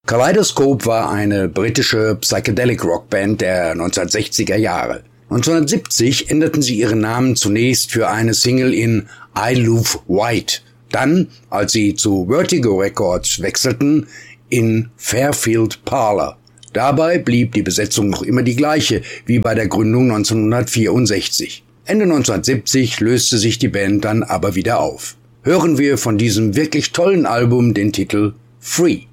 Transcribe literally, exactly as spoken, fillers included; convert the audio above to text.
Kaleidoscope war eine britische Psychedelic-Rockband der neunzehnhundertsechziger Jahre. neunzehnhundertsiebzig änderten sie ihren Namen zunächst für eine Single in I Love White. Dann, als sie zu Vertigo Records wechselten, in Fairfield Parlour. Dabei blieb die Besetzung noch immer die gleiche wie bei der Gründung neunzehnhundertvierundsechzig. Ende neunzehnhundertsiebzig löste sich die Band dann aber wieder auf. Hören wir von diesem wirklich tollen Album den Titel Free.